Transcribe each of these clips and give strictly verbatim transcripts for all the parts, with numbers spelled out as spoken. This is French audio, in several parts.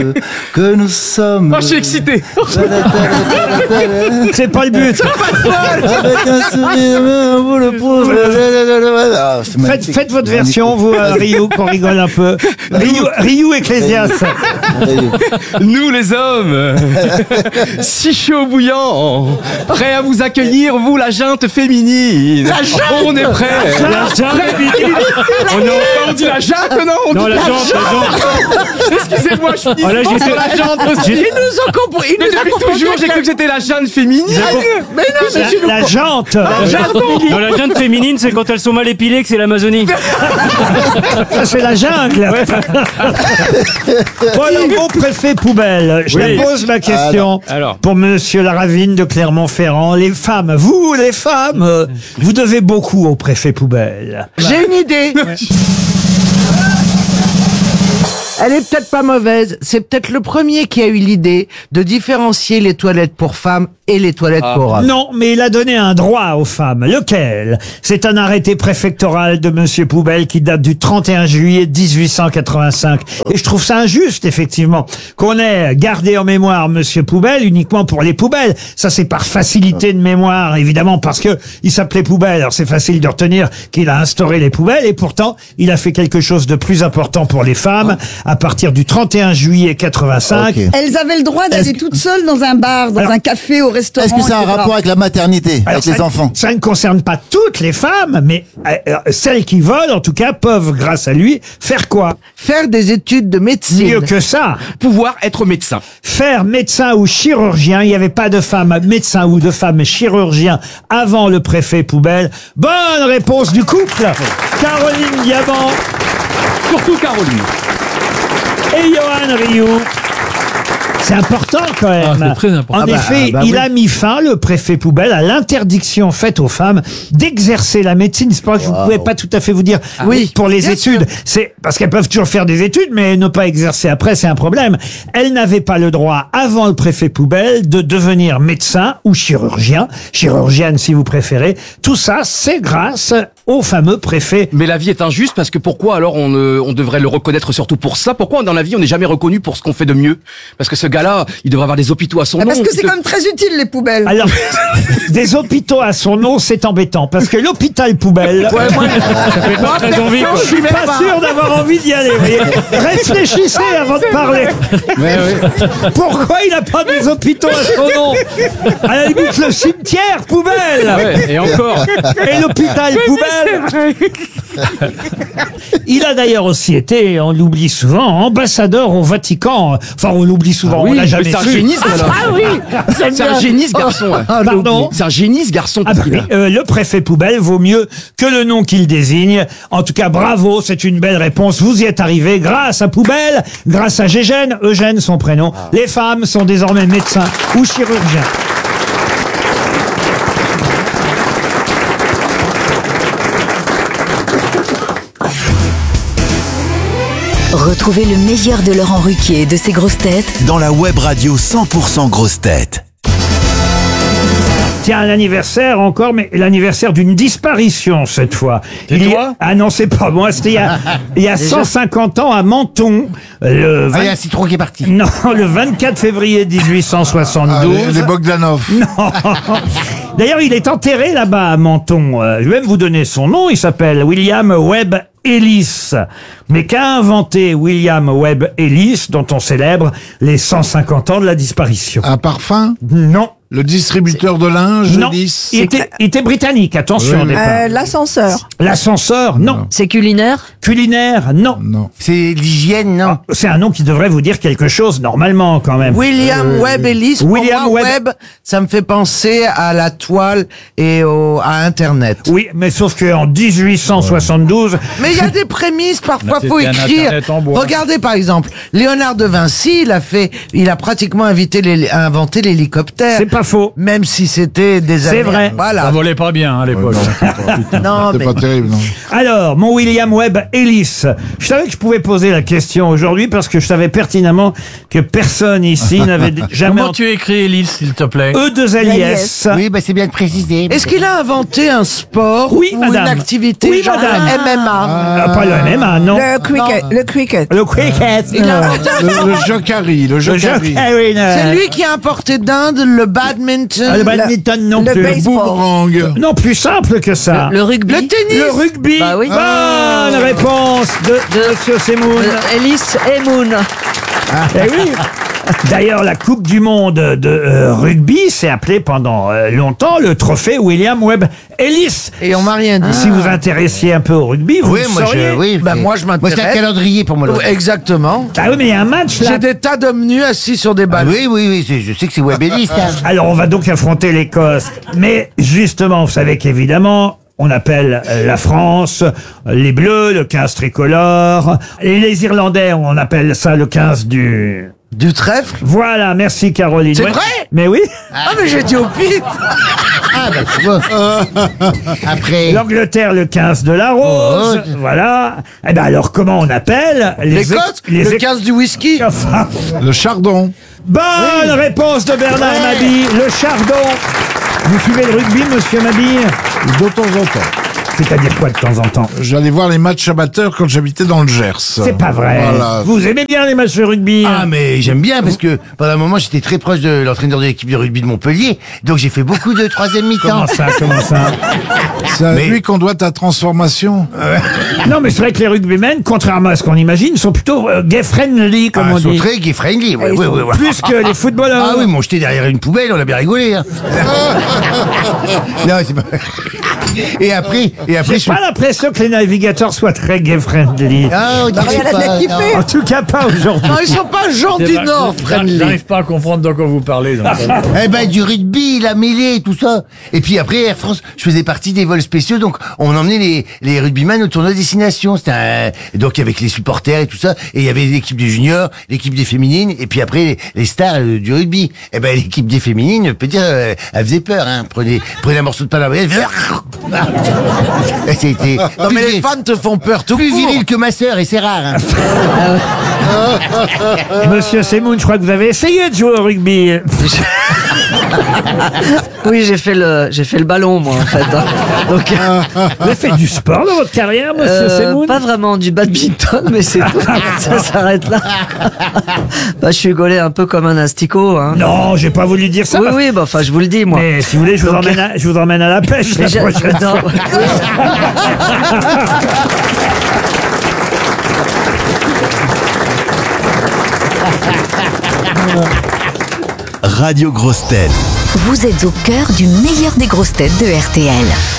que nous sommes. Oh, je suis excité. C'est pas le but. Avec un sourire, vous le prouve. Ah, c'est Faites, magnifique. faites votre version, vous, euh, Ryu, qu'on rigole un peu. Ryu, Ryu Ecclésias. Nous les hommes, si chaud bouillant, prêts à vous accueillir, vous la junte féminine. La junte. On est prêts. La junte féminine. On, a, on dit la junte, non on Non, dit la jante, la jante. Excusez-moi, je suis Ah, là, distant j'étais- sur la junte aussi. j'étais- Ils nous ont compris. Ils nous ont compris. Toujours, j'ai cru que c'était la junte féminine. Mais non, mais tu nous La, la jante. Non, la jante féminine, c'est quand elles sont mal épilées que c'est l'Amazonie. Ça, c'est la jungle. Bon, alors, mon préfet poubelle. Je Oui. la pose ma question. Alors. Pour monsieur Laravine de Clermont-Ferrand. Les femmes, vous, les femmes, euh, vous devez beaucoup au préfet poubelle. J'ai une idée. Elle est peut-être pas mauvaise. C'est peut-être le premier qui a eu l'idée de différencier les toilettes pour femmes et les toilettes pour hommes. Non, mais il a donné un droit aux femmes. Lequel? C'est un arrêté préfectoral de monsieur Poubelle qui date du trente et un juillet dix-huit cent quatre-vingt-cinq. Et je trouve ça injuste, effectivement, qu'on ait gardé en mémoire monsieur Poubelle uniquement pour les poubelles. Ça, c'est par facilité de mémoire, évidemment, parce que il s'appelait Poubelle. Alors, c'est facile de retenir qu'il a instauré les poubelles et pourtant, il a fait quelque chose de plus important pour les femmes à partir du trente et un juillet quatre-vingt-cinq. Ok. Elles avaient le droit d'aller Est-ce que- toutes seules dans un bar, dans Alors, un café, au restaurant. Est-ce que ça a un et cetera. rapport avec la maternité, Alors, avec les ça, enfants? Ça ne concerne pas toutes les femmes, mais euh, euh, celles qui veulent, en tout cas, peuvent, grâce à lui, faire quoi? Faire des études de médecine. Mieux que ça. pouvoir être médecin. Faire médecin ou chirurgien. Il n'y avait pas de femmes médecin ou de femmes chirurgien avant le préfet Poubelle. Bonne réponse du couple. Caroline Diamant Surtout Caroline. et Johan Rioux. C'est important quand même. Ah, c'est très important. En Ah bah, effet, ah bah il oui. a mis fin, le préfet Poubelle, à l'interdiction faite aux femmes d'exercer la médecine. C'est pas que vous pouvez pas tout à fait vous dire oui pour les bien études. C'est parce qu'elles peuvent toujours faire des études, mais ne pas exercer après, c'est un problème. Elles n'avaient pas le droit, avant le préfet Poubelle, de devenir médecin ou chirurgien, chirurgienne si vous préférez. Tout ça, c'est grâce au fameux préfet. Mais la vie est injuste parce que pourquoi alors on, euh, on devrait le reconnaître surtout pour ça? Pourquoi dans la vie on n'est jamais reconnu pour ce qu'on fait de mieux? Parce que ce gars-là, il devrait avoir des hôpitaux à son Ah, nom. Parce que c'est Il quand même très utile, les poubelles. Alors, des hôpitaux à son nom, c'est embêtant, parce que l'hôpital Poubelle... Ouais, moi, Ça fait pas très envie, quoi. Je suis pas sûr d'avoir envie d'y aller. Vous voyez. Réfléchissez avant de parler. Pourquoi il n'a pas des hôpitaux à son nom? À la limite, le cimetière Poubelle Ouais, et encore. et l'hôpital Poubelle. Il a d'ailleurs aussi été, on l'oublie souvent, ambassadeur au Vatican. Enfin, on l'oublie souvent, on l'a mais jamais c'est un su. génie ce gars-là. Ah oui. C'est un génie ce garçon. ouais. Pardon. C'est un génie ce garçon. Ah bah oui, euh, le préfet Poubelle vaut mieux que le nom qu'il désigne. En tout cas, bravo, c'est une belle réponse. Vous y êtes arrivé grâce à Poubelle, grâce à Gégène, Eugène son prénom. Les femmes sont désormais médecins ou chirurgiens. Retrouvez le meilleur de Laurent Ruquier et de ses grosses têtes Dans la web radio cent pour cent grosses têtes. Tiens, un anniversaire encore, mais l'anniversaire d'une disparition cette fois. C'est Il y a- toi Ah non, c'est pas moi. C'était il y a, il y a cent cinquante ans à Menton. Le vingt- Ah, il y a un citron qui est parti. Non, le vingt-quatre février mille huit cent soixante-douze. les Bogdanov. Non. D'ailleurs, il est enterré là-bas à Menton. Euh, Je vais même vous donner son nom. Il s'appelle William Webb Ellis. Mais qu'a inventé William Webb Ellis, dont on célèbre les cent cinquante ans de la disparition? Un parfum? Non. Le distributeur de linge? Non. Lisse. Il était, il était britannique, attention Oui, au oui. départ. Euh, L'ascenseur. L'ascenseur, non. C'est culinaire? Culinaire, non. Non. C'est l'hygiène, non? C'est un nom qui devrait vous dire quelque chose normalement quand même. William Webb Ellis. Pour William moi, Webb- Webb, ça me fait penser à la toile et au, à Internet. Oui, mais sauf qu'en dix-huit cent soixante-douze, Mais il y a des prémices, parfois C'était faut un écrire. Internet en bois. Regardez par exemple, Léonard de Vinci, il a fait, il a pratiquement invité les- inventé l'hélicoptère. c'est pas pas faux. Même si c'était des C'est années. vrai. Voilà. Ça volait pas bien à l'époque. Non, C'est mais pas terrible, non. Alors, mon William Webb Ellis. Je savais que je pouvais poser la question aujourd'hui parce que je savais pertinemment que personne ici n'avait jamais Comment tu écris Ellis, s'il te plaît E deux L I S. Oui, bah c'est bien de préciser. est-ce qu'il a inventé un sport Oui, ou madame. une activité Oui, genre madame. le M M A? Ah, pas le M M A, non. Le cricket. Le cricket. Le cricket. Il a non. inventé un- Le, le jokari, le Le jeu jokari. Kevin, euh, C'est lui qui a importé d'Inde le badminton, ah, le badminton non le plus. baseball. Boomerang. Non, plus simple que ça. Le rugby. le tennis. Le rugby. Bah oui. Bonne réponse de, de Monsieur Semoun. Euh, Ellis et Moon. Eh oui. D'ailleurs, la Coupe du Monde de euh, rugby s'est appelée pendant euh, longtemps le trophée William Webb Ellis. Et on m'a rien dit. Si vous intéressiez un peu au rugby, vous Oui, le moi sauriez. je. Oui, Bah, c'est- moi, je Moi, c'est un m'intéresse. calendrier pour moi. là. Oh, exactement. Ah oui, mais il y a un match là. J'ai des tas d'hommes nus assis sur des Ah balles. oui, oui, oui, c'est- je sais que c'est Webb Ellis, hein. Alors, on va donc affronter l'Écosse. Mais justement, vous savez qu'évidemment, on appelle euh, la France euh, les Bleus, le quinze tricolore. Et les Irlandais, on appelle ça le quinze du... Du trèfle. Voilà, merci Caroline. C'est Ouais. vrai Mais oui. Ah, mais j'ai dit au pif. Ah, bah tu vois. Après. L'Angleterre, le quinze de la rose. Rose. Voilà. Eh ben alors, comment on appelle les L'Écosse, ex- les le ex- quinze du whisky. Enfin, Le chardon. bonne réponse de Bernard Mabille. Le chardon. Vous suivez le rugby, monsieur Mabille? De temps en temps. C'est-à-dire quoi de temps en temps? J'allais voir les matchs amateurs quand j'habitais dans le Gers. C'est pas vrai. Voilà. Vous aimez bien les matchs de rugby? Ah, mais j'aime bien parce que pendant un moment j'étais très proche de l'entraîneur de l'équipe de rugby de Montpellier, donc j'ai fait beaucoup de troisième mi-temps. Comment ça, comment ça? C'est à Mais- lui qu'on doit ta transformation. Non, mais c'est vrai que les rugbymen, contrairement à ce qu'on imagine, sont plutôt euh, gay-friendly, comme Ah, on ils sont dit. très gay friendly. Ouais, ils ouais, sont ouais, ouais. Plus que les footballeurs. Ah oui, m'ont jeté derrière une poubelle, on a bien rigolé. Hein. Non, c'est pas. Et après, et après, J'ai je suis. pas l'impression que les navigateurs soient très gay-friendly. Ah, on dirait rien à pas, faire kiffer. non. En tout cas, pas aujourd'hui. Non, ils sont pas gens du Nord, friendly. J'arrive pas à comprendre de quoi vous parlez. donc. Eh ben du rugby, la mêlée, tout ça. Et puis après Air France, je faisais partie des vols spéciaux, donc on emmenait les les rugbyman au tournoi destination. C'était un... donc avec les supporters et tout ça, et il y avait l'équipe des juniors, l'équipe des féminines, et puis après les, les stars euh, du rugby. Eh ben l'équipe des féminines, je peux dire, euh, elle faisait peur. Hein. Prenez prenez un morceau de pain à elle faisait... Et C'était Non, mais les fans te font peur tout plus court. viril que ma sœur, et c'est rare. Hein. Monsieur Semoun, je crois que vous avez essayé de jouer au rugby. Oui, j'ai fait le, j'ai fait le ballon, moi, en fait. hein. Donc, Vous avez fait du sport dans votre carrière, monsieur euh, Semoun? pas vraiment du badminton, mais c'est tout. Ça s'arrête là. Bah, je suis gaulé un peu comme un asticot. Hein. Non, j'ai pas voulu dire ça. Oui, parce- oui, bah, enfin, je vous le dis, moi. Mais si vous voulez, je vous, Donc- emmène à, je vous emmène à la pêche la Mais j'ai- prochaine non. fois. Radio Grosse Tête. Vous êtes au cœur du meilleur des grosses têtes de R T L.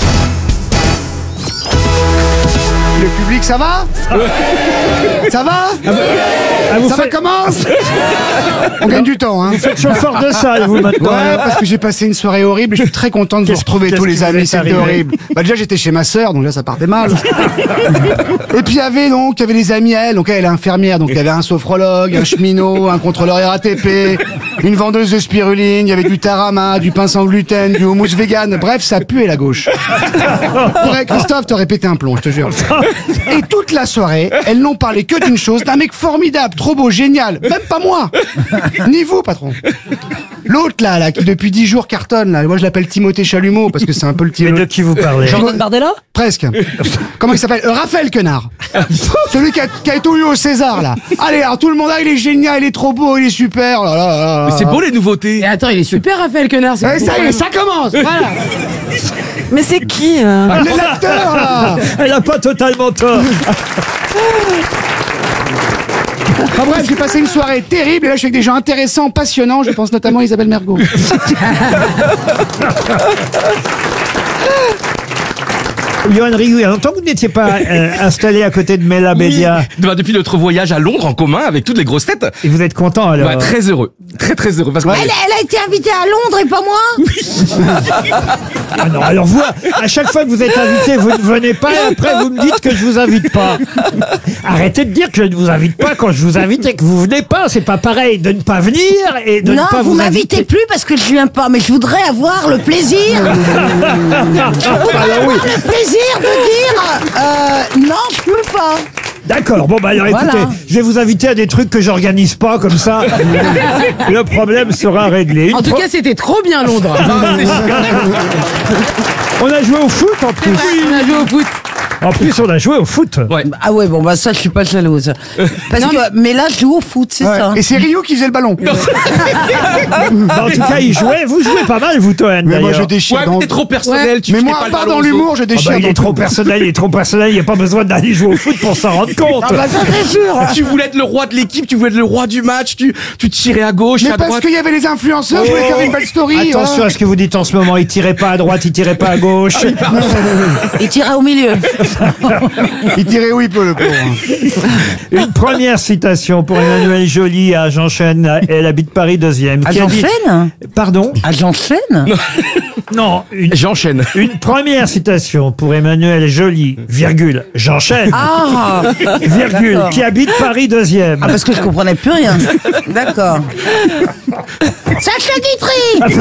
Le public, ça va Ça va Ah, vous Ça va faites- comment On gagne du temps, hein. Vous faites chauffeur de salle, vous, maintenant. Ouais, parce que j'ai passé une soirée horrible et je suis très content de vous Qu'est-ce- retrouver qu'est-ce tous qui les vous amis, est c'était arrivé horrible. Bah déjà j'étais chez ma sœur, donc là ça partait mal. Et puis il y avait donc, il y avait des amis à elle, donc elle est infirmière, donc il y avait un sophrologue, un cheminot, un contrôleur R A T P, une vendeuse de spiruline, il y avait du tarama, du pain sans gluten, du houmous vegan, bref ça puait la gauche. Ouais, Christophe, t'aurais pété un plomb, je te jure. Et toute la soirée, elles n'ont parlé que d'une chose, d'un mec formidable, trop beau, génial, même pas moi, ni vous patron. L'autre là, là, qui depuis dix jours cartonne, là, moi je l'appelle Timothée Chalumeau parce que c'est un peu le Mais type. de qui vous parlez? Jordan Bardella? Presque. Comment il s'appelle euh, Raphaël Quenard. Celui qui a, qui a tout eu au César là. Allez, alors tout le monde, ah, il est génial, il est trop beau, il est super. Oh là là là là. Mais c'est beau les nouveautés. Et attends, il est super, Raphaël Quenard. Eh, ça y est, ça commence. Voilà. Mais c'est qui euh L'acteur là. Elle a pas totalement tort. Enfin bref, j'ai passé une soirée terrible et là je suis avec des gens intéressants, passionnants. Je pense notamment à Isabelle Mergo. Johan Rioux, il y a longtemps que vous n'étiez pas euh, installé à côté de Mela Bédia. Oui. Bah, depuis notre voyage à Londres en commun avec toutes les grosses têtes. Et vous êtes content alors? Bah, très heureux. Très très heureux. Parce que Elle, elle a été invitée à Londres et pas moi. Ah non, alors vous, à chaque fois que vous êtes invité, vous ne venez pas et après vous me dites que je vous invite pas. Arrêtez de dire que je ne vous invite pas quand je vous invite et que vous venez pas. C'est pas pareil de ne pas venir et de Non, ne pas vous vous m'invitez inviter. plus parce que je viens pas, mais je voudrais avoir le plaisir. Je voudrais avoir le plaisir de dire euh, non, je peux pas. D'accord, bon bah alors écoutez, Voilà. je vais vous inviter à des trucs que j'organise pas, comme ça le problème sera réglé. Une En tout pro- cas, c'était trop bien Londres. On a joué au foot en plus. On a joué au foot. En plus, on a joué au foot. Ouais. Ah ouais, bon, bah ça, je suis pas jalouse. Parce que, mais là, je joue au foot, c'est Ouais. ça. Et c'est Rio qui faisait le ballon. En tout cas, il jouait. Vous jouez pas mal, vous, Toen, Mais moi, d'ailleurs. je déchire. Ouais, dans- mais t'es trop personnel. Tu Mais fais moi, pas à le part ballon dans aux l'humour, autres. je Ah déchire. bah, il est dans trop tout. personnel, il est trop personnel, il n'y a pas besoin d'aller jouer au foot pour s'en rendre compte. Ah bah ça, c'est sûr. Tu voulais être le roi de l'équipe, tu voulais être le roi du match, tu, tu tirais à gauche, Mais à parce droite. qu'il y avait les influenceurs, je voulais faire une belle story. Attention voilà. à ce que vous dites en ce moment, il tirait pas à droite, il tirait pas à gauche. Il tirait au milieu. Il tirait où il peut, le pauvre. Une première citation pour Emmanuel Joly à Jean-Chêne, elle habite Paris deuxième. À qui a dit- Jean-Chêne Pardon? À Jean-Chêne Non, une, J'enchaîne. une première citation pour Emmanuel Joly, virgule, Jean-Chêne, Ah virgule, d'accord. qui habite Paris deuxième. Ah, parce que je comprenais plus rien. D'accord. Sacha Guitry.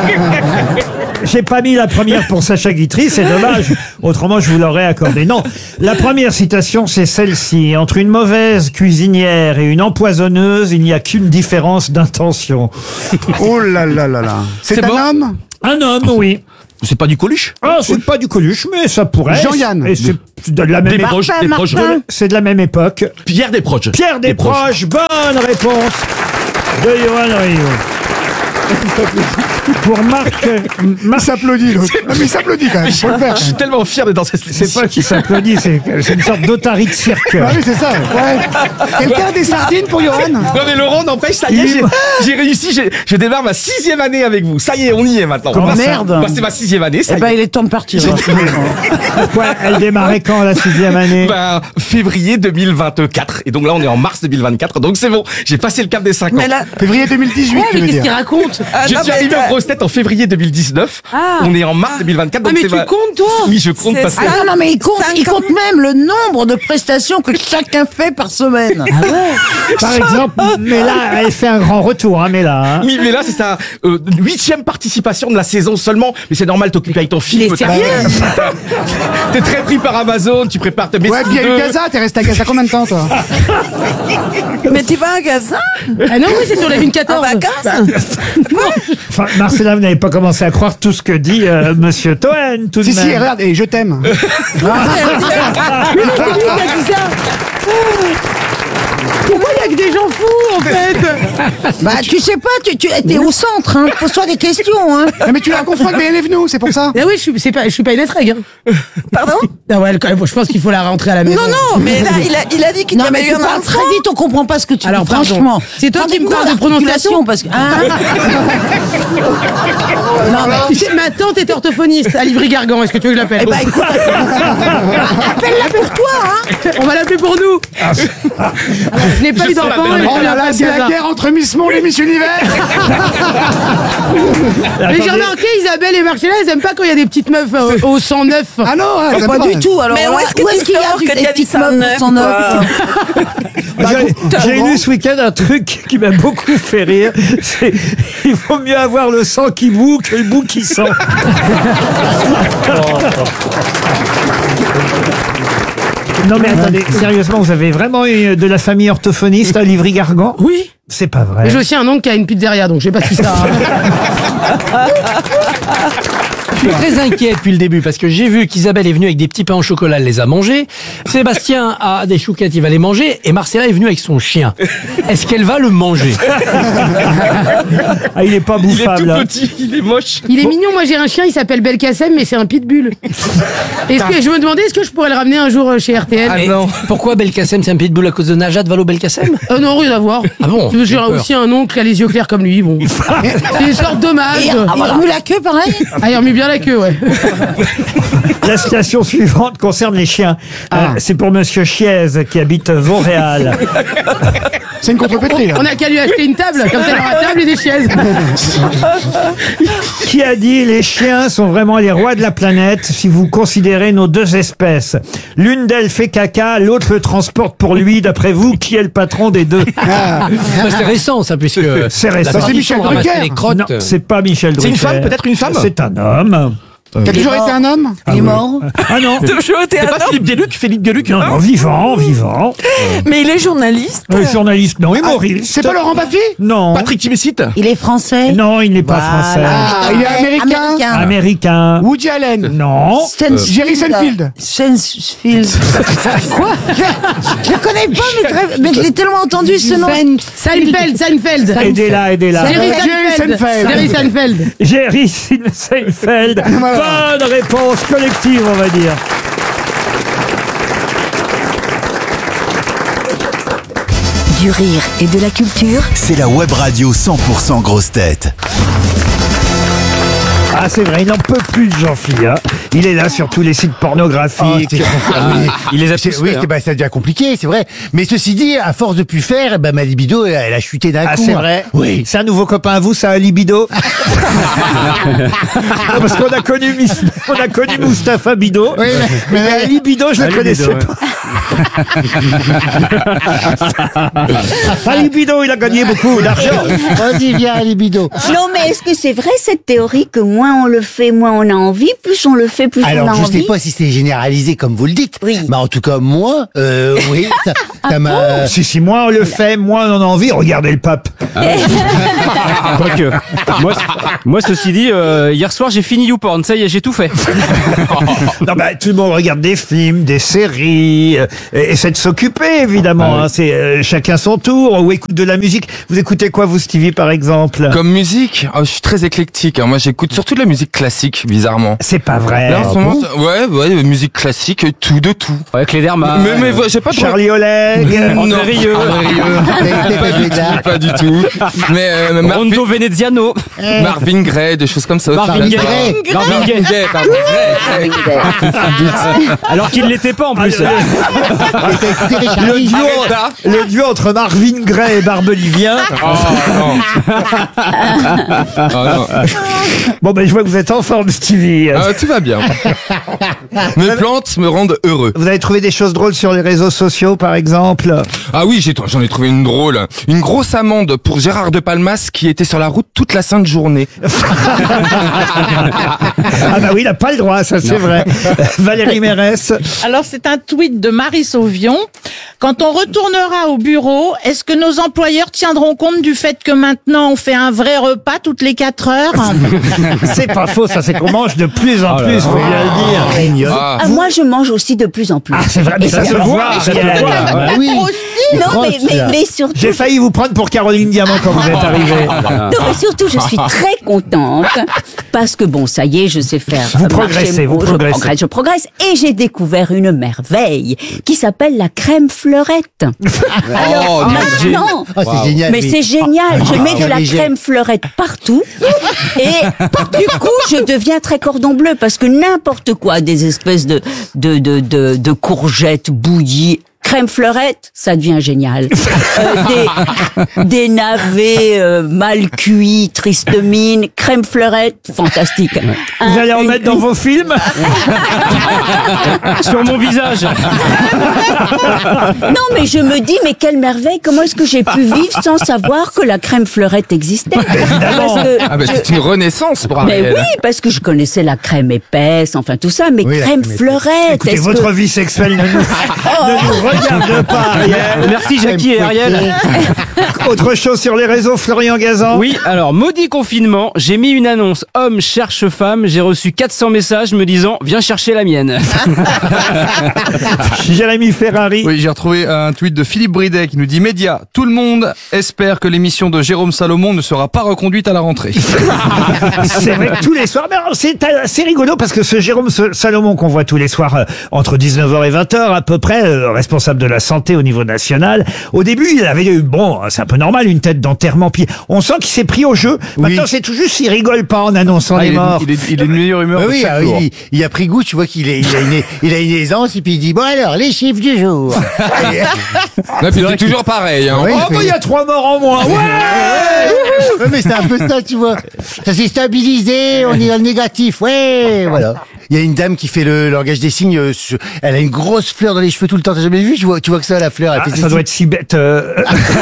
J'ai pas mis la première pour Sacha Guitry, c'est dommage. Autrement, je vous l'aurais accordé. Non, la première citation, c'est celle-ci. Entre une mauvaise cuisinière et une empoisonneuse, il n'y a qu'une différence d'intention. Oh là là là là. C'est C'est un bon homme Un homme, oui. C'est pas du Coluche? Ah, c'est pas du Coluche, mais ça pourrait. Jean-Yann. Et c'est de la même Des proches, Martin, des proches. Martin. C'est de la même époque. Pierre Desproges. Pierre Desproges, bonne réponse de Johan Rioux. Pour Marc, Il Marc s'applaudit, l'autre. Non, mais il s'applaudit quand même. Faut le faire. Je suis tellement fier d'être dans cette c'est pas qui s'applaudit, c'est c'est une sorte d'otarie de cirque. Ah oui, c'est ça. Ouais. Quelqu'un a des sardines pour Johan? Non mais Laurent, n'empêche, ça y est, j'ai- j'ai réussi, j'ai- je démarre ma sixième année avec vous. Ça y est, on y est maintenant. Comment Bah, ça Merde. bah, c'est ma sixième année, ça Eh y ben, est. il est temps de partir. Pourquoi elle démarrait quand la sixième année? Ben, février deux mille vingt-quatre. Et donc là, on est en mars deux mille vingt-quatre. Donc c'est bon, j'ai passé le cap des cinq ans. Mais là, Février deux mille dix-huit, Ouais, tu mais veux qu'est-ce qu'il dire. raconte Je suis arrivé aux grosses têtes en février deux mille dix-neuf. Ah. On est en mars deux mille vingt-quatre. Ah, Donc mais c'est tu ma- comptes, toi Oui, je compte parce que... Ah non, non, mais il compte, il compte même le nombre de prestations que chacun fait par semaine. Par exemple, mais là, elle fait un grand retour, hein, mais là. Hein. Oui, mais là, c'est sa euh, huitième participation de la saison seulement. Mais c'est normal, t'occupes avec ton film. Il est t'as- sérieux T'es très pris par Amazon, tu prépares ta Ouais, maison. puis il y a eu Gaza, t'es resté à Gaza combien de temps, toi? mais t'es pas un Gaza Ah non, oui, c'est sur la ligne quatorze. Enfin, Marcella, vous n'avez pas commencé à croire tout ce que dit euh, Monsieur Toen, tout de Si, si, même. regarde, et je t'aime. Pourquoi il y a que des gens fous, en fait Bah, tu sais pas, tu, tu es au centre, hein. Pose-toi des questions, hein. Non, mais tu l'as confondu avec B N F nous, c'est pour ça. Ah oui, je suis, c'est pas, je suis pas une estrègue. Hein. Pardon? Ah ouais, quand même, je pense qu'il faut la rentrer à la maison. Non, non, mais là, il a, il a dit qu'il y Non, mais avait tu eu un parles enfant. très vite, on comprend pas ce que tu Alors, dis, pardon. franchement. C'est toi Prends qui des me cours parles de prononciation d'articulation, parce que, hein. Non, mais tu sais, ma tante est orthophoniste à Livry-Gargan. Est-ce que tu veux que je l'appelle Eh ben, écoute, appelle-la pour toi, hein. On va l'appeler pour nous. Alors, je n'ai pas eu d'enfant. et Oh je là là, l'appelle c'est la Gaza. guerre entre Miss Monde et Miss Univers. Mais j'ai Attendez. remarqué, Isabelle et Marcella, elles aiment pas quand il y a des petites meufs euh, au cent neuf. Ah non, hein, Pas du tout, alors. Mais où est-ce que où tu est-ce qu'il y a sors du- que des t'as dit petites ça meufs neuf, sans neuf? J'ai j'ai lu ce week-end un truc qui m'a beaucoup fait rire. C'est il vaut mieux avoir le sang qui boue que le bout qui sent. Non mais attendez, sérieusement, vous avez vraiment eu de la famille orthophoniste à Livry-Gargan? Oui. C'est pas vrai. Mais j'ai aussi un oncle qui a une pizzeria, donc je sais pas si ça. Je suis très inquiet depuis le début parce que j'ai vu qu'Isabelle est venue avec des petits pains au chocolat, elle les a mangés. Sébastien a des chouquettes, il va les manger. Et Marcella est venue avec son chien. Est-ce qu'elle va le manger? Ah, il est pas Il est bouffable. tout hein. petit, il est moche. Il est mignon, moi j'ai un chien, il s'appelle Belkacem, mais c'est un pitbull. Est-ce que je me demandais, est-ce que je pourrais le ramener un jour euh, chez R T L? Ah Mais non. pourquoi Belkacem, c'est un pitbull à cause de Najat Vallaud-Belkacem? Euh, non, rien à voir. Ah bon? J'ai J'ai peur. aussi un oncle qui a les yeux clairs comme lui, bon. C'est une sorte d'hommage. Et il remue la queue, pareil? Ah, il remue bien la la queue, ouais. La citation suivante concerne les chiens. Euh, c'est pour Monsieur Chiez qui habite Vauréal. C'est une contrepétrie, là. On a qu'à lui acheter une table, comme ça il aura table et des chaises. Qui a dit les chiens sont vraiment les rois de la planète si vous considérez nos deux espèces. L'une d'elles fait caca, l'autre le transporte pour lui. D'après vous, qui est le patron des deux? Ah. Bah, c'est récent, ça, puisque. C'est récent. La tradition de ramasser les crottes. Non, c'est pas Michel C'est Drucker. une femme, peut-être une femme. C'est un homme. Qui a toujours été un homme? Il est mort. Ah non. Toujours été C'est un pas homme. Philippe Gueluc, Philippe Gueluc. Non, non, vivant, vivant. Mais il est journaliste. Euh, journaliste, non, humoriste. C'est pas Laurent Baffy? Non. Patrick Timsit. Il est français. Non, il n'est pas français. Ah, il est américain? Américain. Woody Allen? Non. Stanfield. Jerry Seinfeld? Stanfield. Quoi? Je le connais pas, mais, très- mais je l'ai tellement entendu ce nom. Seinfeld, Seinfeld. Aidez-la, aidez-la. Jerry Jerry Seinfeld. Seinfeld. Jerry Seinfeld. Jerry Seinfeld. Bonne réponse collective, on va dire. Du rire et de la culture. C'est la web radio cent pour cent grosse tête. Ah, c'est vrai, il n'en peut plus de Jean-Philippe. Hein. Il est là sur tous les sites pornographiques. Il les a tous Oui, c'est- bah, ça devient compliqué, c'est vrai. Mais ceci dit, à force de plus faire, bah, ma libido, elle, elle a chuté d'un Ah, coup. c'est hein. vrai. Oui. C'est un nouveau copain à vous, ça, un libido. Non, parce qu'on a connu, Miss- on a connu Mustapha Bido. Oui, mais, Mais un libido, je ne le connaissais pas. Un libido, il a gagné beaucoup d'argent. Vas-y, viens, libido. Non, mais est-ce que c'est vrai cette théorie que moins on le fait, moins on a envie, plus on le fait, plus on a Alors, je envie? sais pas si c'est généralisé comme vous le dites. Oui. Mais en tout cas, moi, euh, oui, ça, ça m'a... Euh, si, si, moins on le fait, moins on en a envie. Regardez le pape. Quoique. Moi, c- moi, ceci dit, euh, hier soir, j'ai fini YouPorn. Ça y est, j'ai tout fait. Non, bah, tout le monde regarde des films, des séries, euh, et essaie de s'occuper, évidemment. hein. C'est euh, chacun son tour, ou écoute de la musique. Vous écoutez quoi, vous, Stevie, par exemple? Comme musique, oh, je suis très éclectique. hein. Moi, j'écoute surtout de la musique classique, bizarrement. C'est pas vrai. Là, en ce moment, ouais, ouais, musique classique, tout de tout. Avec les dermas. mais, mais ouais, j'ai pas de... Charlie Oleg. Non, André Rieu. André Rieu. pas, du tout, pas du tout. Mais euh, Marvin, Rondo Veneziano. Marvin Gaye, des choses comme ça. Marvin Gaye. Marvin Marvin Gaye. Gaye, Marvin Gaye. Alors qu'il l'était pas en plus. Le duo, le duo entre Marvin Gaye et Barbelivien. Oh non. Oh, non. Bon, ben, je vois que vous êtes en forme, Stevie. Ah, tout va bien. Mes plantes me rendent heureux. Vous avez trouvé des choses drôles sur les réseaux sociaux, par exemple? Ah oui, j'ai- j'en ai trouvé une drôle. Une grosse amende pour Gérard de Palmas qui était sur la route toute la sainte journée. Ah bah oui, il n'a pas le droit, ça c'est vrai. Valérie Mérès. Alors, c'est un tweet de Marie Sauvion. Quand on retournera au bureau, est-ce que nos employeurs tiendront compte du fait que maintenant on fait un vrai repas toutes les quatre heures? C'est pas faux, ça c'est qu'on mange de plus en plus, faut bien le dire. Ah. Ah, moi, je mange aussi de plus en plus. Ah, c'est vrai, mais ça se voit. ça se Ariel. voit. Bah oui. Non, mais, mais, mais surtout... J'ai failli vous prendre pour Caroline Diamant quand vous êtes arrivée. Non, mais surtout, je suis très contente parce que bon, ça y est, je sais faire. Vous euh, progressez, marcher vous mon- progressez. Je progresse, je progresse, et j'ai découvert une merveille qui s'appelle la crème fleurette. Alors maintenant, Oh, c'est génial. mais oui. c'est génial. Je mets de la léger. crème fleurette partout et du coup, je deviens très cordon bleu parce que n'importe quoi, des espèces de de de de, de courgettes bouillies. Crème fleurette, ça devient génial. Euh, des, des navets euh, mal cuits, triste mine, crème fleurette, fantastique. Vous Un- allez en une- mettre dans vos films? Sur mon visage. Non, mais je me dis, mais quelle merveille, comment est-ce que j'ai pu vivre sans savoir que la crème fleurette existait? Parce que Ah bah, c'est je- une renaissance pour Mais Ariel. oui, parce que je connaissais la crème épaisse, enfin tout ça, mais Oui, la crème crème épaisse. fleurette, Écoutez, est-ce votre que... vie sexuelle ne nous, ne nous regarde pas, Ariel. Merci Jackie et Ariel. Autre chose sur les réseaux, Florian Gazan? Oui, alors, maudit confinement, j'ai mis une annonce homme cherche femme, j'ai reçu quatre cents messages me disant viens chercher la mienne. Jérémy Ferrari. Oui, j'ai retrouvé un tweet de Philippe Bridet qui nous dit « Média, tout le monde espère que l'émission de Jérôme Salomon ne sera pas reconduite à la rentrée. » C'est vrai que tous les soirs, mais alors, c'est assez rigolo parce que ce Jérôme Salomon qu'on voit tous les soirs euh, entre dix-neuf heures et vingt heures à peu près, euh, responsable de la santé au niveau national, au début il avait eu bon c'est un peu normal, une tête d'enterrement. Puis on sent qu'il s'est pris au jeu. Maintenant, c'est tout juste, il rigole pas en annonçant Ah, les il, est, morts. il, est, il est de meilleure humeur Ah que oui, chaque ah jour. oui, il, il a pris goût, tu vois qu'il est, il a une, il a une aisance, et puis il dit, bon alors, les chiffres du jour. Non, puis c'est toujours pareil. Hein. Oui, Oh, il bah, il y a trois morts en moins. Ouais. Ouais, mais c'est un peu ça, tu vois. Ça s'est stabilisé, on est dans le négatif, ouais, voilà. Il y a une dame qui fait le langage des signes, euh, sur- elle a une grosse fleur dans les cheveux tout le temps, t'as jamais vu? Tu vois, tu vois que ça, la fleur, elle Ah, fait ses ça doit signes. être si bête. Euh...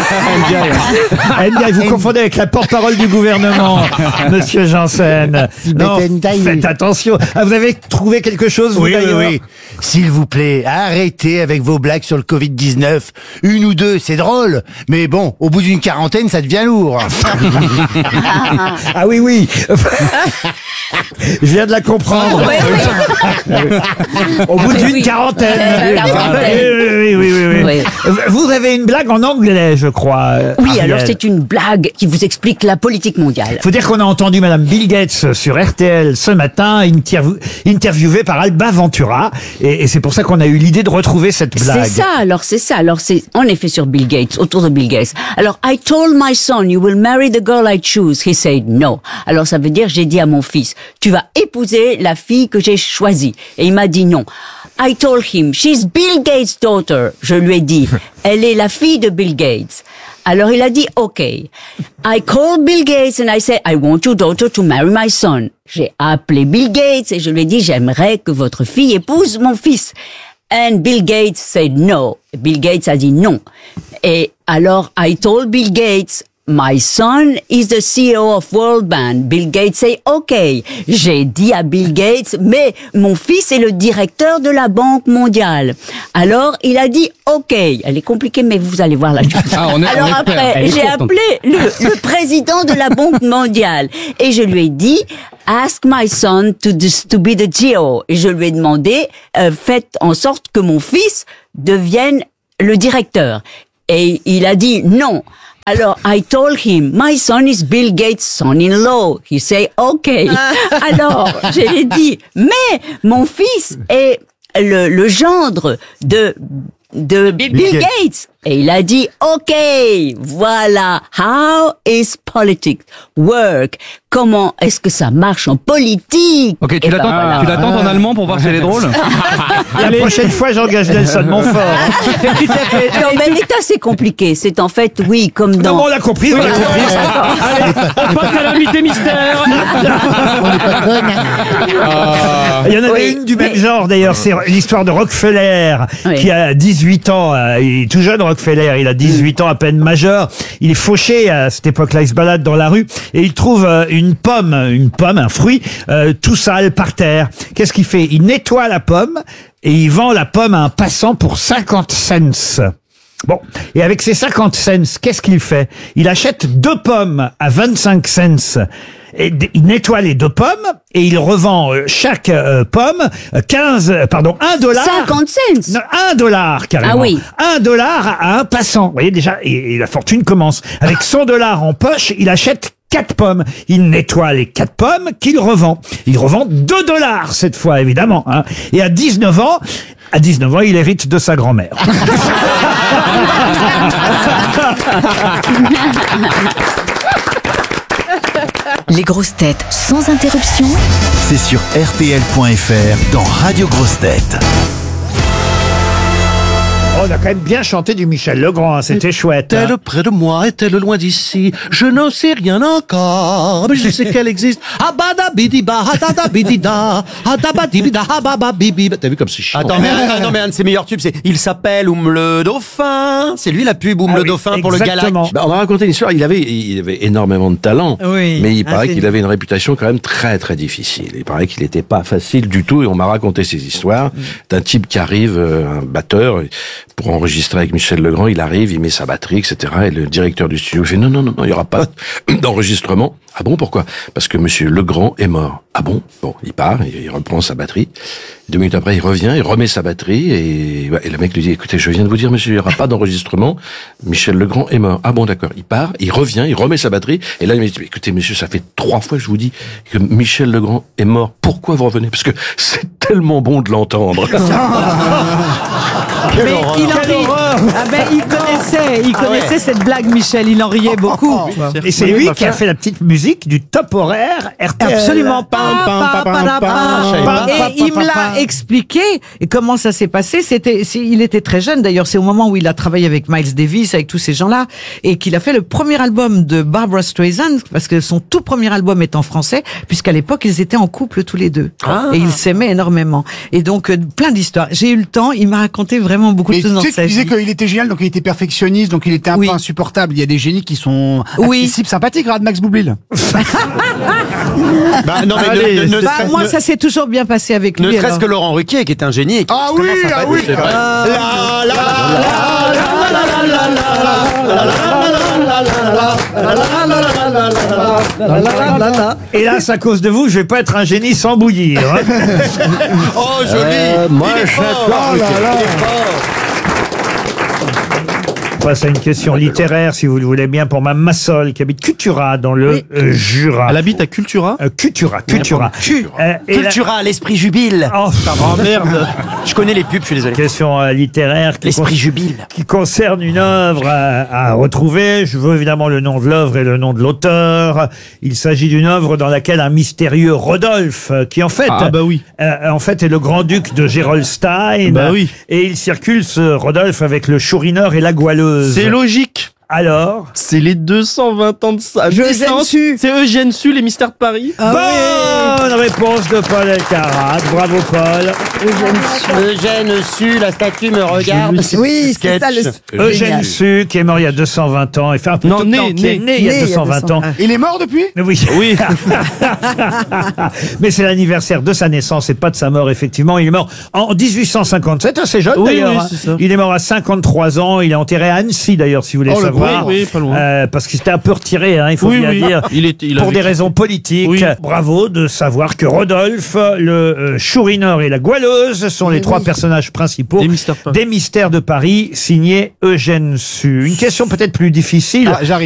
N D I, vous confondez avec la porte-parole du gouvernement, Monsieur Janssen. Non, N D I. faites attention. Ah, vous avez trouvé quelque chose, vous, Oui, oui, d'ailleurs oui. S'il vous plaît, arrêtez avec vos blagues sur le covid dix-neuf. Une ou deux, c'est drôle. Mais bon, au bout d'une quarantaine, ça devient lourd. Ah oui, oui. Je viens de la comprendre. Au bout d'une Oui. quarantaine. Euh, quarantaine. Oui, oui, oui, oui, oui. Oui. Vous avez une blague en anglais, je crois. Oui, Ariel. alors c'est une blague qui vous explique la politique mondiale. Faut dire qu'on a entendu Madame Bill Gates sur R T L ce matin, interview- interviewée par Alba Ventura, et, et c'est pour ça qu'on a eu l'idée de retrouver cette blague. C'est ça, alors c'est ça. Alors c'est en effet sur Bill Gates, autour de Bill Gates. Alors, I told my son, you will marry the girl I choose. He said no. Alors ça veut dire, j'ai dit à mon fils, tu vas épouser la fille que j'ai choisie. Et il m'a dit non. I told him, she's Bill Gates' daughter. Je lui ai dit, elle est la fille de Bill Gates. Alors il a dit, OK. I called Bill Gates and I said, I want your daughter to marry my son. J'ai appelé Bill Gates et je lui ai dit, j'aimerais que votre fille épouse mon fils. And Bill Gates said no. Bill Gates a dit non. Et alors, I told Bill Gates, my son is the C E O of World Bank. Bill Gates say okay. J'ai dit à Bill Gates, mais mon fils est le directeur de la Banque mondiale. Alors, il a dit OK. Elle est compliquée, mais vous allez voir la chose. Ah, on est- Alors on est prêt. après, Elle est j'ai courte, appelé le, le président de la Banque mondiale et je lui ai dit, ask my son to, dis- to be the G O. Et je lui ai demandé, euh, faites en sorte que mon fils devienne le directeur. Et il a dit non. Alors, I told him, my son is Bill Gates' son-in-law. He say, okay. Alors, je lui ai dit, mais mon fils est le, le gendre de, de Bill, Bill Gates. Gates. Et il a dit, OK, voilà, how is politics work? Comment est-ce que ça marche en politique? Ok, tu Eh ben l'attends voilà. tu l'attends en allemand pour voir si elle est drôle. La prochaine fois, j'engage Nelson Montfort. Non, mais elle est assez compliquée. C'est en fait, oui, comme dans... Non, on l'a compris, on l'a compris. Allez, on passe à l'invité mystère. Il y en avait Oui, une du même mais- genre d'ailleurs, c'est l'histoire de Rockefeller Oui. qui a dix-huit ans, euh, il est tout jeune Rockefeller, il a dix-huit ans à peine majeur, il est fauché à cette époque-là, il se balade dans la rue et il trouve euh, une pomme, une pomme, un fruit euh, tout sale par terre. Qu'est-ce qu'il fait? Il nettoie la pomme et il vend la pomme à un passant pour cinquante cents. Bon, et avec ces cinquante cents, qu'est-ce qu'il fait? Il achète deux pommes à vingt-cinq cents. Et d- il nettoie les deux pommes et il revend euh, chaque euh, pomme euh, quinze, euh, pardon, un dollar. cinquante cents. Non, un dollar carrément. Ah oui. Un dollar à un passant. Vous voyez déjà, et, et la fortune commence. Avec cent dollars en poche, il achète quatre pommes. Il nettoie les quatre pommes qu'il revend. Il revend deux dollars cette fois, évidemment. Hein. Et à dix-neuf ans, à dix-neuf ans, il hérite de sa grand-mère. Les grosses têtes sans interruption. C'est sur R T L point F R dans Radio Grosses Têtes. On a quand même bien chanté du Michel Legrand, hein, c'était chouette. hein. Est-elle près de moi, est-elle loin d'ici? Je n'en sais rien encore, mais je sais qu'elle existe. Abadabidi-ba, hadadabidi-da, hadabadibida, habababibi. T'as vu comme c'est chiant. Attends, mais, un- non, mais un de ses meilleurs tubes, c'est Il s'appelle Oum le Dauphin. C'est lui la pub Oum Ah le oui, Dauphin pour le Galac. exactement. Bah, on m'a raconté une histoire, il avait, il avait énormément de talent, Oui. mais il Ah, paraît c'est qu'il une- avait une réputation quand même très très difficile. Il paraît qu'il n'était pas facile du tout, et on m'a raconté ces histoires d'un type qui arrive, euh, un batteur, pour enregistrer avec Michel Legrand, il arrive, il met sa batterie, et cetera. Et le directeur du studio fait non, non, non, non, il n'y aura pas d'enregistrement. Ah bon, pourquoi? Parce que Monsieur Legrand est mort. Ah bon? Bon, il part, il reprend sa batterie. Deux minutes après, il revient, il remet sa batterie, et, et le mec lui dit, écoutez, je viens de vous dire, monsieur, il n'y aura pas d'enregistrement. Michel Legrand est mort. Ah bon, d'accord. Il part, il revient, il remet sa batterie, et là, il me dit, écoutez, monsieur, ça fait trois fois que je vous dis que Michel Legrand est mort. Pourquoi vous revenez? Parce que c'est tellement bon de l'entendre. Mais il en rit. Ah, Ah ben, il connaissait, il Ah ouais. connaissait cette blague, Michel. Il en riait beaucoup. Et c'est lui qui a fait la petite musique du top horaire R T L. Absolument pas. Pa, pa, pa, pa, pa. Je savais pas. Et il me l'a expliqué. Et comment ça s'est passé? C'était, c'est- il était très jeune d'ailleurs. C'est au moment où il a travaillé avec Miles Davis, avec tous ces gens-là, et qu'il a fait le premier album de Barbra Streisand, parce que son tout premier album est en français, puisqu'à l'époque ils étaient en couple tous les deux, Ah. et ils s'aimaient énormément. Et donc euh, plein d'histoires. J'ai eu le temps. Il m'a raconté vraiment beaucoup Mais de choses tu dans sais sa qu'il disait vie. qu'il était génial, donc il était perfectionniste, donc il était un peu insupportable. Il y a des génies qui sont Oui. accessibles, sympathiques, regarde Max Boublil. Bah, non, mais Allez, ne, ne, ne Bah, serait- moi, ne- ça s'est toujours bien passé avec ne lui. serait-ce alors. que Laurent Ruquier, qui est un génie. Et qui est Ah extrêmement oui, ah sympathique, oui. c'est vrai. Euh, La, la, la, la, Hélas, à cause de vous, je vais pas être un génie sans bouillir. hein. Oh, joli. Euh, moi, Il est fort. j'adore. Il est fort. On passe à une question littéraire, si vous le voulez bien, pour Mme Massol, qui habite Cultura, dans le euh, Jura. Elle habite à Cultura Euh, Cultura, Cultura. Euh, et la- Cultura, l'esprit jubile. Oh, Oh merde. Je connais les pubs, je suis désolé. question euh, littéraire qui, L'esprit con- jubile. qui concerne une œuvre à, à retrouver. Je veux évidemment le nom de l'œuvre et le nom de l'auteur. Il s'agit d'une œuvre dans laquelle un mystérieux Rodolphe, euh, qui en fait, Ah bah oui. euh, en fait est le grand-duc de Gerolstein. Bah oui. Et il circule ce Rodolphe avec le Chourineur et la Goualeuse. C'est logique. Alors C'est les deux cent vingt ans de sa Eugène naissance. Sue. C'est Eugène Sue, les mystères de Paris. Bonne réponse de Paul Elkarat. Bravo Paul. Eugène Sue, la statue me regarde. Oui, c'est ça le. Eugène Sue, qui est mort il y a deux cent vingt ans. Enfin, plutôt, Non, né, qui est né. né il y Né a deux cent vingt ans. Il est mort depuis? Oui. Oui. Mais c'est l'anniversaire de sa naissance et pas de sa mort, effectivement. Il est mort en dix-huit cent cinquante-sept, assez jeune Oui, d'ailleurs. oui, hein. c'est ça. Il est mort à cinquante-trois ans. Il est enterré à Annecy, d'ailleurs, si vous voulez Oh, le savoir. Oui, oui, pas loin. Euh, parce qu'il s'était un peu retiré, hein, il faut Oui, bien oui. dire. Il était, il Pour avait- des raisons politiques. Oui. Bravo de savoir que Rodolphe, le euh, Chourineur et la Goualeuse sont les trois personnages principaux Des mystères de Paris. des Mystères de Paris, signés Eugène Sue. Une question peut-être plus difficile. Ah, j'arrive.